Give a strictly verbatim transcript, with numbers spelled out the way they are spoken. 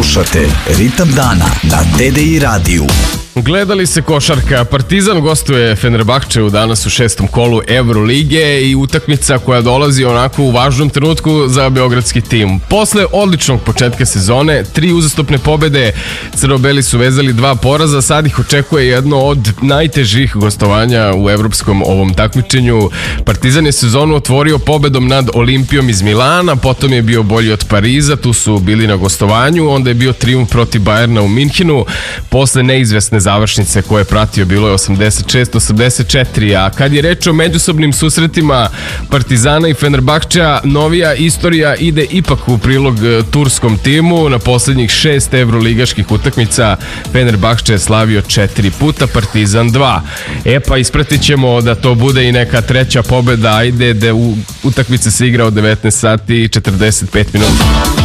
Slušate Ritam dana na T D I radiju. Gledali se košarka. Partizan gostuje Fenerbahčeu danas u šestom kolu Evrolige i utakmica koja dolazi onako u važnom trenutku za beogradski tim. Posle odličnog početka sezone, tri uzastopne pobede, crno-beli su vezali dva poraza, sad ih očekuje jedno od najtežih gostovanja u evropskom ovom takmičenju. Partizan je sezonu otvorio pobedom nad Olimpijom iz Milana, potom je bio bolji od Pariza, tu su bili na gostovanju, onda je bio trijumf protiv Bajerna u Minhenu, posle neizvesne završnice koje je pratio bilo je osamdeset šest osamdeset četiri, a kad je reč o međusobnim susretima Partizana i Fenerbahčea, novija istorija ide ipak u prilog turskom timu. Na poslednjih šest evroligaških utakmica Fenerbahče je slavio četiri puta, Partizan dva. E pa ispratit ćemo da to bude i neka treća pobeda, ajde, da utakmica se igra od devetnaest sati i četrdeset pet minuta.